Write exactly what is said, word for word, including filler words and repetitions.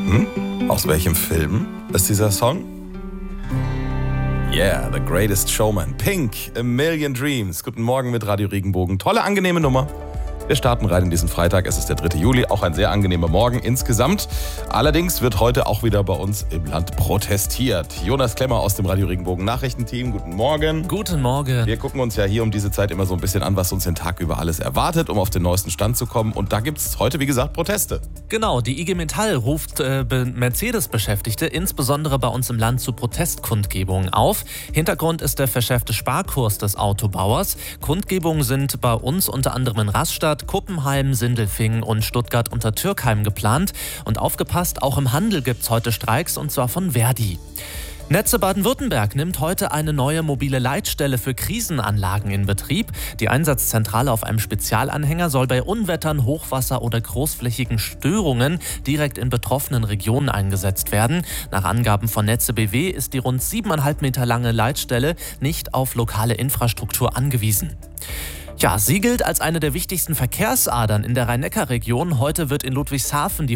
Hm? Aus welchem Film ist dieser Song? Yeah, The Greatest Showman. Pink, A Million Dreams. Guten Morgen mit Radio Regenbogen. Tolle, angenehme Nummer. Wir starten rein in diesen Freitag. Es ist der dritte Juli, auch ein sehr angenehmer Morgen insgesamt. Allerdings wird heute auch wieder bei uns im Land protestiert. Jonas Klemmer aus dem Radio Regenbogen Nachrichtenteam. Guten Morgen. Guten Morgen. Wir gucken uns ja hier um diese Zeit immer so ein bisschen an, was uns den Tag über alles erwartet, um auf den neuesten Stand zu kommen. Und da gibt es heute, wie gesagt, Proteste. Genau, die I G Metall ruft äh, Mercedes-Beschäftigte insbesondere bei uns im Land zu Protestkundgebungen auf. Hintergrund ist der verschärfte Sparkurs des Autobauers. Kundgebungen sind bei uns unter anderem in Rastatt, Kuppenheim, Sindelfingen und Stuttgart unter Türkheim geplant. Und aufgepasst, auch im Handel gibt es heute Streiks, und zwar von Verdi. Netze Baden-Württemberg nimmt heute eine neue mobile Leitstelle für Krisenanlagen in Betrieb. Die Einsatzzentrale auf einem Spezialanhänger soll bei Unwettern, Hochwasser oder großflächigen Störungen direkt in betroffenen Regionen eingesetzt werden. Nach Angaben von Netze B W ist die rund siebeneinhalb Meter lange Leitstelle nicht auf lokale Infrastruktur angewiesen. Ja, sie gilt als eine der wichtigsten Verkehrsadern in der Rhein-Neckar-Region. Heute wird in Ludwigshafen die